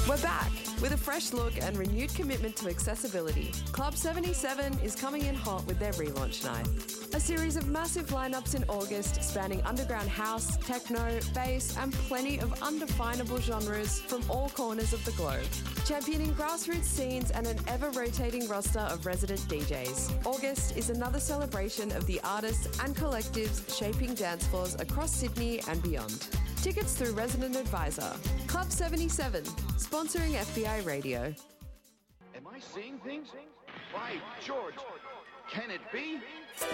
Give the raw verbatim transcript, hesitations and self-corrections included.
We're back with a fresh look and renewed commitment to accessibility. Club seventy-seven is coming in hot with their relaunch night. A series of massive lineups in August spanning underground house, techno, bass and plenty of undefinable genres from all corners of the globe. Championing grassroots scenes and an ever-rotating roster of resident D Js. August is another celebration of the artists and collectives shaping dance floors across Sydney and beyond. Tickets through Resident Advisor. Club seventy-seven, sponsoring F B I Radio. Am I seeing things? By George, can it be?